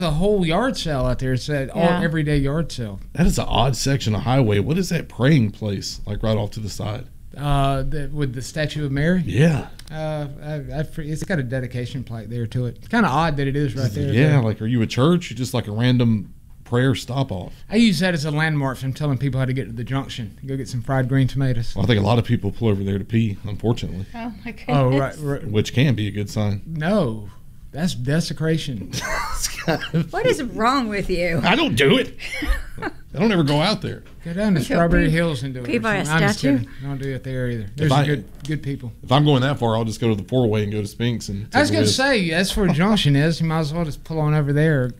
a whole yard sale out there. It's an everyday yard sale. That is an odd section of highway. What is that praying place, like right off to the side? With the Statue of Mary? Yeah. It's got a dedication plaque there to it. It's kind of odd that it is right there. Yeah, like are you a church? You're just like a random prayer stop off. I use that as a landmark for telling people how to get to the junction. Go get some fried green tomatoes. Well, I think a lot of people pull over there to pee, unfortunately. Oh, my goodness. Oh, right. Which can be a good sign. No. That's desecration. What is wrong with you? I don't do it. I don't ever go out there. Go down to Strawberry Hills and do it. Pee by a I'm just statue? kidding. Don't do it there either. There's some good people. If I'm going that far, I'll just go to the 4-way and go to Spinks. And I was going to say, that's where the junction is. You might as well just pull on over there.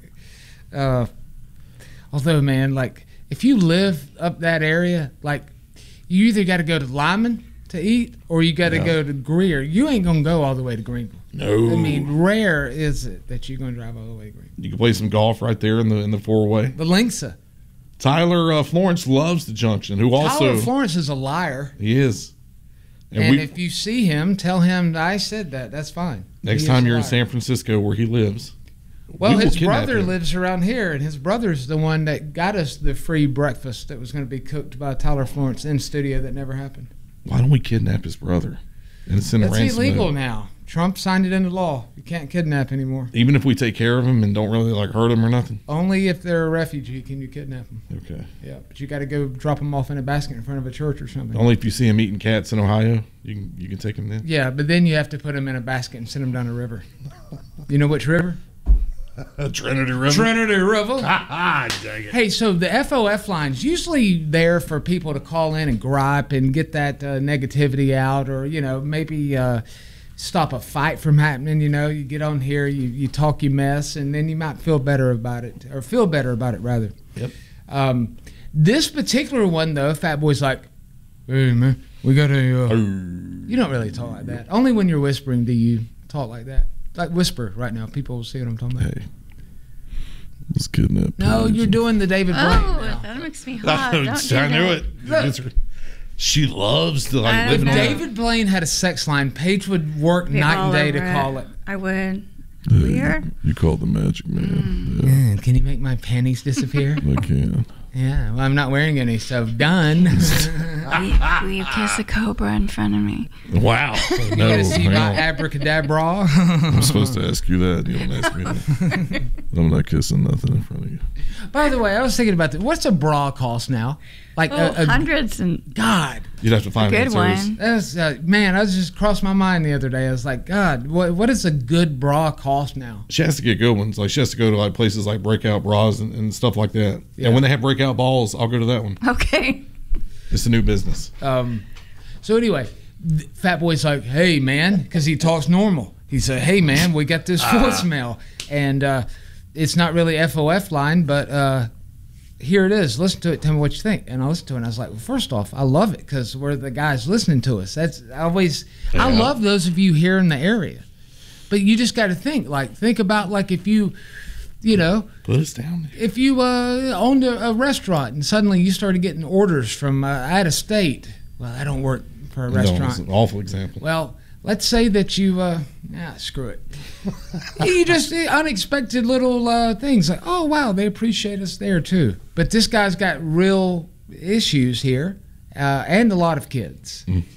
Although, man, like, if you live up that area, like, you either got to go to Lyman to eat or you got to go to Greer. You ain't going to go all the way to Greenville. No. I mean, rare is it that you're going to drive all the way to Greenville. You can play some golf right there in the 4-way. The Linksa. Tyler Florence loves the junction. Tyler Florence is a liar. He is. And if you see him, tell him I said that. That's fine. Next time you're in San Francisco where he lives. Well, his brother lives around here, and his brother's the one that got us the free breakfast that was going to be cooked by Tyler Florence in studio that never happened. Why don't we kidnap his brother and send a ransom? It's illegal now. Trump signed it into law. You can't kidnap anymore. Even if we take care of him and don't really like hurt him or nothing? Only if they're a refugee can you kidnap them. Okay. Yeah, but you got to go drop them off in a basket in front of a church or something. Only if you see him eating cats in Ohio, you can take him then? Yeah, but then you have to put them in a basket and send them down a river. You know which river? Trinity River. Trinity River. Dang it. Hey, so the FOF line's usually there for people to call in and gripe and get that negativity out, or maybe stop a fight from happening. You get on here, you talk your mess, and then you might feel better about it, rather. Yep. This particular one though, Fat Boy's like, hey man, we gotta. You don't really talk like that. Only when you're whispering do you talk like that. Like whisper right now. People will see what I'm talking about. Hey, let's kidnap. No, you're doing the David Blaine. Oh, that makes me hot. I knew it. Look. She loves to live in David Blaine had a sex line. Paige would work night and day to call it. I would. Weird. You call the magic man. Can you make my panties disappear? I can. Yeah, well, I'm not wearing any, so done. Will you kiss a cobra in front of me? Wow. You gotta see my abracadabra. I'm supposed to ask you that. You don't ask me that. I'm not kissing nothing in front of you. By the way, I was thinking about this. What's a bra cost now? Like hundreds and God. You'd have to find a good one. That's man. I was just crossed my mind the other day. I was like, God, what does a good bra cost now? She has to get good ones. Like she has to go to like places like Breakout Bras and stuff like that. Yeah. And when they have Breakout Balls, I'll go to that one. Okay. It's a new business. So anyway, Fat Boy's like, hey man, because he talks normal. He said, hey man, we got this voicemail, and it's not really FOF line, but here it is. Listen to it. Tell me what you think. And I listened to it, and I was like, well, first off, I love it because we're the guys listening to us. That's always. Yeah. I love those of you here in the area, but you just got to think about like if you. Put us down there. If you owned a restaurant and suddenly you started getting orders from out of state, well, that don't work for a restaurant. It's an awful example. Well, let's say that you, screw it. You just unexpected little things like, oh wow, they appreciate us there too. But this guy's got real issues here, and a lot of kids,